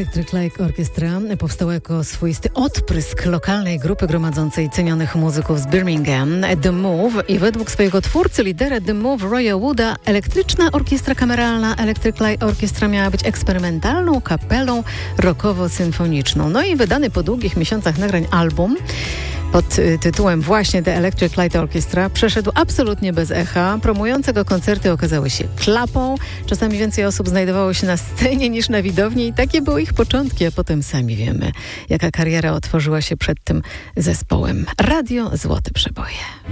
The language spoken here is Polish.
Electric Light Orchestra powstała jako swoisty odprysk lokalnej grupy gromadzącej cenionych muzyków z Birmingham, The Move, i według swojego twórcy, lidera The Move, Roya Wooda, elektryczna orkiestra kameralna Electric Light Orchestra miała być eksperymentalną kapelą rockowo-symfoniczną. No i wydany po długich miesiącach nagrań album pod tytułem właśnie The Electric Light Orchestra przeszedł absolutnie bez echa. Promujące go koncerty okazały się klapą. Czasami więcej osób znajdowało się na scenie niż na widowni i takie były ich początki, a potem sami wiemy, jaka kariera otworzyła się przed tym zespołem. Radio Złote Przeboje.